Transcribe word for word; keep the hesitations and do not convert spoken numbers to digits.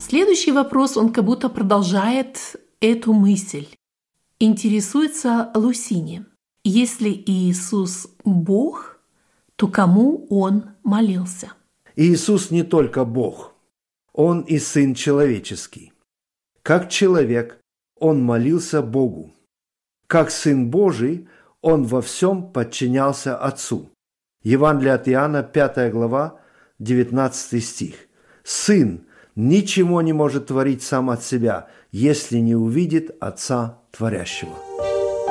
Следующий вопрос, он как будто продолжает эту мысль. Интересуется Лусини. Если Иисус Бог, то кому Он молился? Иисус не только Бог, Он и Сын человеческий. Как человек, Он молился Богу. Как Сын Божий, Он во всем подчинялся Отцу. Евангелие от Иоанна, пятая глава, девятнадцатый стих. Сын ничего не может творить сам от себя, если не увидит Отца Творящего.